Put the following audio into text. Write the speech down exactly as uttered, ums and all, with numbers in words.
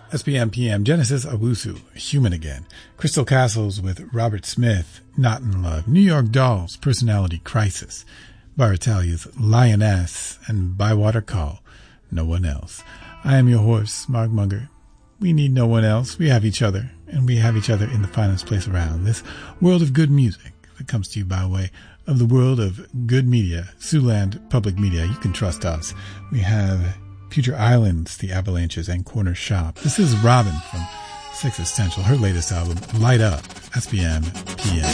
S P M P M, Genesis Owusu, Human Again. Crystal Castles with Robert Smith, Not in Love. New York Dolls, Personality Crisis. Baratalia's Lioness, and Bywater Call, No One Else. I am your host, Mark Munger. We need no one else. We have each other, and we have each other in the finest place around. This world of good music that comes to you by way of the world of good media, Siouxland Public Media. You can trust us. We have Future Islands, The Avalanches, and Corner Shop. This is Robin from Six Essential, her latest album, Light Up, S B M P M.